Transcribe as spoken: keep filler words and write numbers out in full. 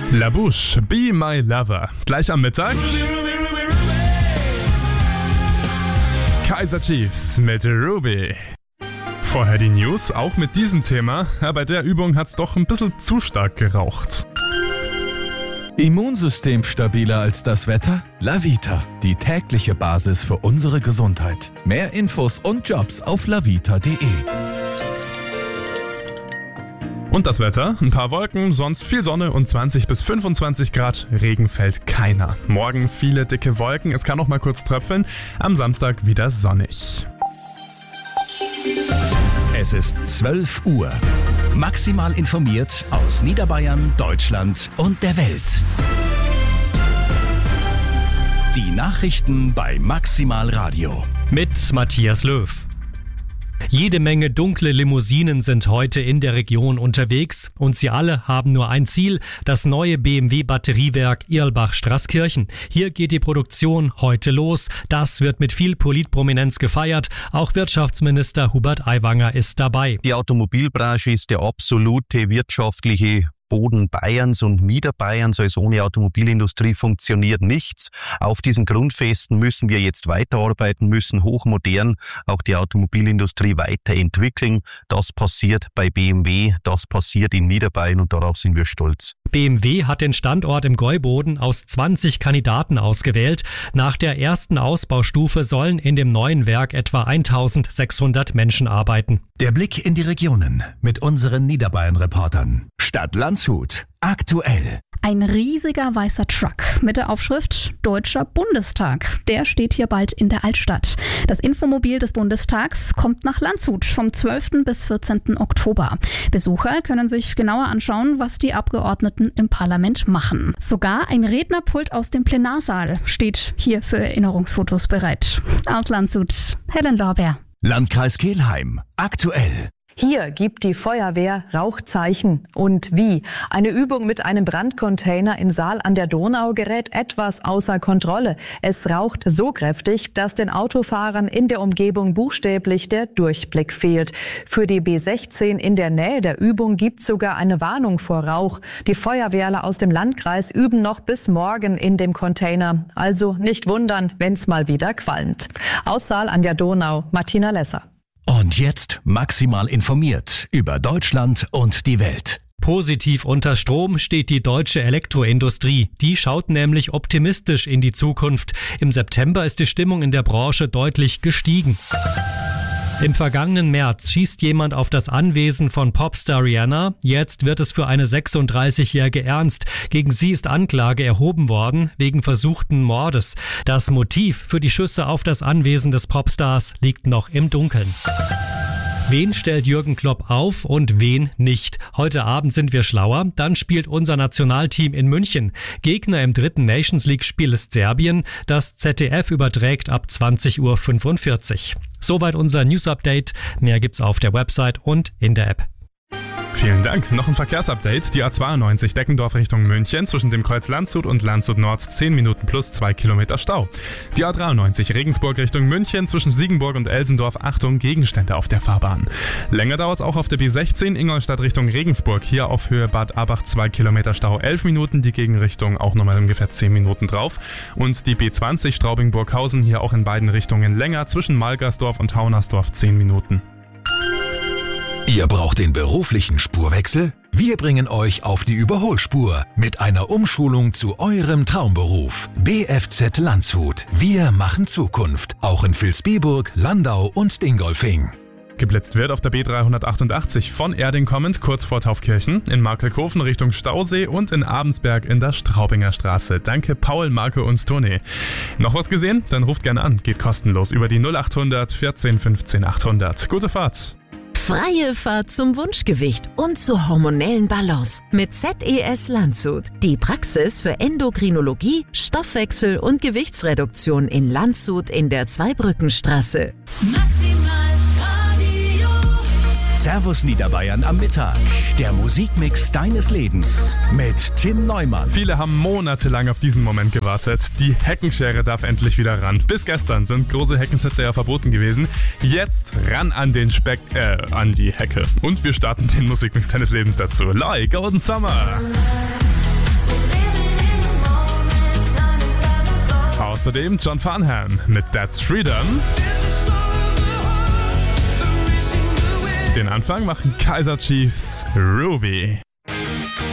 La Bouche, Be My Lover. Gleich am Mittag. Kaiser Chiefs mit Ruby. Vorher die News, auch mit diesem Thema. Ja, bei der Übung hat's doch ein bisschen zu stark geraucht. Immunsystem stabiler als das Wetter? Lavita, die tägliche Basis für unsere Gesundheit. Mehr Infos und Jobs auf lavita punkt de. Und das Wetter? Ein paar Wolken, sonst viel Sonne und zwanzig bis fünfundzwanzig Grad. Regen fällt keiner. Morgen viele dicke Wolken, es kann noch mal kurz tröpfeln. Am Samstag wieder sonnig. Es ist zwölf Uhr. Maximal informiert aus Niederbayern, Deutschland und der Welt. Die Nachrichten bei Maximal Radio. Mit Matthias Löw. Jede Menge dunkle Limousinen sind heute in der Region unterwegs und sie alle haben nur ein Ziel, das neue B M W-Batteriewerk Irlbach-Straßkirchen. Hier geht die Produktion heute los. Das wird mit viel Politprominenz gefeiert. Auch Wirtschaftsminister Hubert Aiwanger ist dabei. Die Automobilbranche ist der absolute wirtschaftliche Boden Bayerns und Niederbayerns, also ohne Automobilindustrie funktioniert nichts. Auf diesen Grundfesten müssen wir jetzt weiterarbeiten, müssen hochmodern auch die Automobilindustrie weiterentwickeln. Das passiert bei B M W, das passiert in Niederbayern und darauf sind wir stolz. B M W hat den Standort im Gäuboden aus zwanzig Kandidaten ausgewählt. Nach der ersten Ausbaustufe sollen in dem neuen Werk etwa eintausendsechshundert Menschen arbeiten. Der Blick in die Regionen mit unseren Niederbayern-Reportern. Stadt Landshut, aktuell. Ein riesiger weißer Truck mit der Aufschrift Deutscher Bundestag. Der steht hier bald in der Altstadt. Das Infomobil des Bundestags kommt nach Landshut vom zwölften bis vierzehnten Oktober. Besucher können sich genauer anschauen, was die Abgeordneten im Parlament machen. Sogar ein Rednerpult aus dem Plenarsaal steht hier für Erinnerungsfotos bereit. Aus Landshut, Helen Lorbeer. Landkreis Kelheim, aktuell. Hier gibt die Feuerwehr Rauchzeichen. Und wie? Eine Übung mit einem Brandcontainer in Saal an der Donau gerät etwas außer Kontrolle. Es raucht so kräftig, dass den Autofahrern in der Umgebung buchstäblich der Durchblick fehlt. Für die B sechzehn in der Nähe der Übung gibt es sogar eine Warnung vor Rauch. Die Feuerwehrler aus dem Landkreis üben noch bis morgen in dem Container. Also nicht wundern, wenn's mal wieder qualmt. Aus Saal an der Donau, Martina Lesser. Und jetzt maximal informiert über Deutschland und die Welt. Positiv unter Strom steht die deutsche Elektroindustrie. Die schaut nämlich optimistisch in die Zukunft. Im September ist die Stimmung in der Branche deutlich gestiegen. Im vergangenen März schießt jemand auf das Anwesen von Popstar Rihanna. Jetzt wird es für eine sechsunddreißigjährige ernst. Gegen sie ist Anklage erhoben worden wegen versuchten Mordes. Das Motiv für die Schüsse auf das Anwesen des Popstars liegt noch im Dunkeln. Wen stellt Jürgen Klopp auf und wen nicht? Heute Abend sind wir schlauer. Dann spielt unser Nationalteam in München. Gegner im dritten Nations League-Spiel ist Serbien. Das Z D F überträgt ab zwanzig Uhr fünfundvierzig. Soweit unser News-Update. Mehr gibt's auf der Website und in der App. Vielen Dank. Noch ein Verkehrsupdate. Die A zweiundneunzig Deckendorf Richtung München zwischen dem Kreuz Landshut und Landshut Nord zehn Minuten plus zwei Kilometer Stau. Die A dreiundneunzig Regensburg Richtung München zwischen Siegenburg und Elsendorf. Achtung, Gegenstände auf der Fahrbahn. Länger dauert es auch auf der B sechzehn Ingolstadt Richtung Regensburg. Hier auf Höhe Bad Abach zwei Kilometer Stau, elf Minuten. Die Gegenrichtung auch nochmal ungefähr zehn Minuten drauf. Und die B zwanzig Straubing-Burghausen hier auch in beiden Richtungen länger zwischen Malgersdorf und Haunersdorf zehn Minuten. Ihr braucht den beruflichen Spurwechsel? Wir bringen euch auf die Überholspur mit einer Umschulung zu eurem Traumberuf. B F Z Landshut. Wir machen Zukunft. Auch in Vilsbiburg, Landau und Dingolfing. Geblitzt wird auf der B dreihundertachtundachtzig von Erding kommend kurz vor Taufkirchen, in Markelkofen Richtung Stausee und in Abensberg in der Straubinger Straße. Danke Paul, Marco und Toni. Noch was gesehen? Dann ruft gerne an. Geht kostenlos über die null achthundert vierzehn fünfzehn achthundert. Gute Fahrt! Freie Fahrt zum Wunschgewicht und zur hormonellen Balance mit Z E S Landshut. Die Praxis für Endokrinologie, Stoffwechsel und Gewichtsreduktion in Landshut in der Zweibrückenstraße. Maximal Radio. Servus Niederbayern am Mittag. Der Musikmix deines Lebens mit Tim Neumann. Viele haben monatelang auf diesen Moment gewartet. Die Heckenschere darf endlich wieder ran. Bis gestern sind große Heckenschnitte ja verboten gewesen. Jetzt ran an den Speck, äh, an die Hecke. Und wir starten den Musikmix deines Lebens dazu. Like Golden Summer. Außerdem John Farnham mit That's Freedom. Den Anfang machen Kaiser Chiefs Ruby.